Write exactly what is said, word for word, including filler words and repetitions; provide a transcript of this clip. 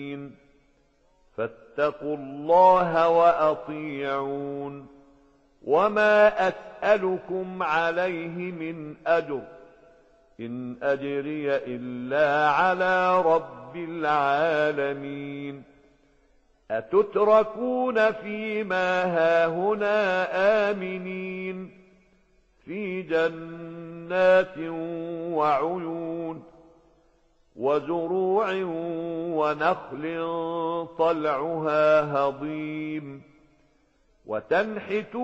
فاتقوا الله وأطيعون. وما أسألكم عليه من أجر، إن أجري إلا على رب العالمين. أتتركون فيما هاهنا آمنين في جنات وعيون وزروع ونخل طلعها هضيم وتنحتون